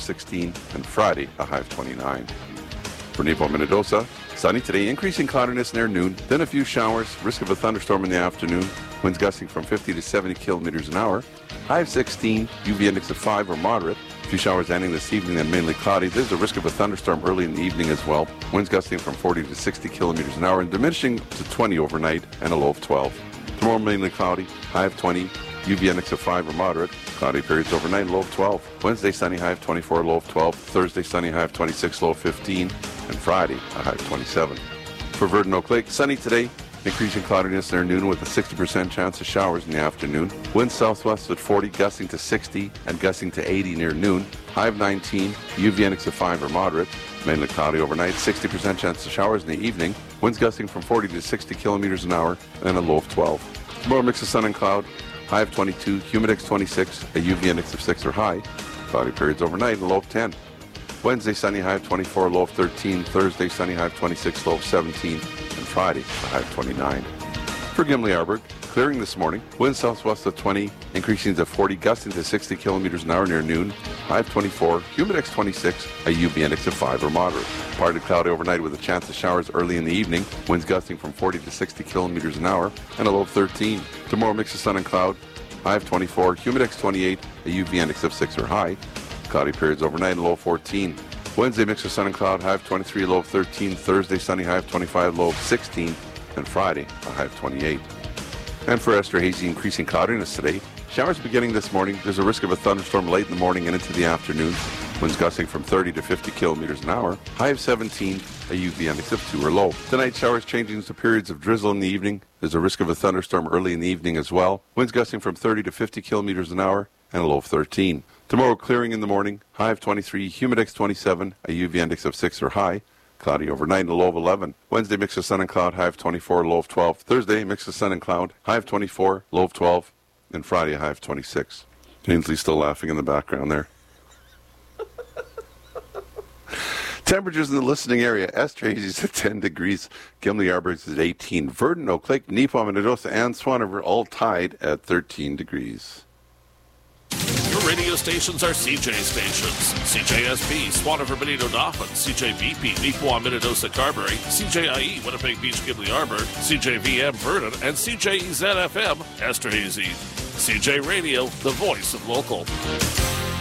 16, and Friday, a high of 29. For Nepo Minnedosa, sunny today, increasing cloudiness near noon, then a few showers, risk of a thunderstorm in the afternoon, winds gusting from 50 to 70 kilometers an hour, high of 16, UV index of 5 or moderate. A few showers ending this evening, then mainly cloudy. There's a risk of a thunderstorm early in the evening as well. Winds gusting from 40 to 60 kilometers an hour and diminishing to 20 overnight and a low of 12. Tomorrow mainly cloudy, high of 20, UV index of 5 or moderate. Cloudy periods overnight, low of 12. Wednesday sunny, high of 24, low of 12. Thursday sunny, high of 26, low of 15. And Friday, a high of 27. For Verdun Oak Lake, sunny today, increasing cloudiness near noon with a 60% chance of showers in the afternoon. Winds southwest at 40, gusting to 60 and gusting to 80 near noon. High of 19, UV index of 5 or moderate. Mainly cloudy overnight, 60% chance of showers in the evening. Winds gusting from 40 to 60 kilometers an hour and a low of 12. Tomorrow, mix of sun and cloud. High of 22, humidex 26, a UV index of 6 or high. Cloudy periods overnight, a low of 10. Wednesday, sunny, high of 24, low of 13. Thursday, sunny, high of 26, low of 17. And Friday, a high of 29. For Gimli-Arburg, clearing this morning. Winds southwest of 20, increasing to 40, gusting to 60 kilometers an hour near noon. High of 24, humidex 26, a UV index of 5 or moderate. Partly cloudy overnight with a chance of showers early in the evening. Winds gusting from 40 to 60 kilometers an hour and a low of 13. Tomorrow, mix of sun and cloud. High of 24, humidex 28, a UV index of 6 or high. Cloudy periods overnight, low of 14. Wednesday, mix of sun and cloud, high of 23, low of 13. Thursday, sunny, high of 25, low of 16. And Friday, a high of 28. And for Esterhazy, increasing cloudiness today. Showers beginning this morning. There's a risk of a thunderstorm late in the morning and into the afternoon. Winds gusting from 30 to 50 kilometers an hour. High of 17, a UV index of 2 or low. Tonight, showers changing to periods of drizzle in the evening. There's a risk of a thunderstorm early in the evening as well. Winds gusting from 30 to 50 kilometers an hour and a low of 13. Tomorrow, clearing in the morning. High of 23, humidex 27, a UV index of 6 or high. Cloudy overnight and a low of 11. Wednesday, mix of sun and cloud, high of 24, low of 12. Thursday, mix of sun and cloud, high of 24, low of 12. And Friday, a high of 26. Ainsley's still laughing in the background there. Temperatures in the listening area. Esterhazy's at 10 degrees. Gimli-Arburg's at 18. Verdun, Oak Lake, Nepo, Minnedosa, and Swan River all tied at 13 degrees. Your radio stations are CJ stations. CJSP, Swan River, Benito, Dauphin, CJVP, Neepawa, Minnedosa, Carberry, CJIE, Winnipeg Beach, Gimli-Arburg, CJVM, Verdun, and CJEZ-FM, Esterhazy. CJ Radio, the voice of local.